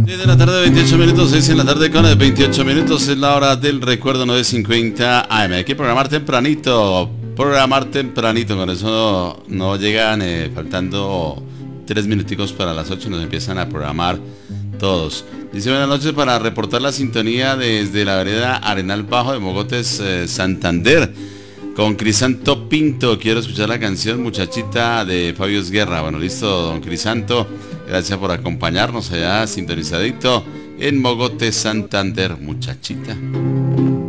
6 de la tarde, 28 minutos, 6 en la tarde con 28 minutos, es la hora del recuerdo 9:50 AM. Hay que programar tempranito, con eso no llegan faltando 3 minuticos para las 8, nos empiezan a programar todos. Dice buenas noches para reportar la sintonía desde la vereda Arenal Bajo de Mogotes, Santander. Con Crisanto Pinto, quiero escuchar la canción Muchachita de Fabio Guerra. Bueno, listo, don Crisanto, gracias por acompañarnos allá, sintonizadito en Mogotes, Santander, Muchachita.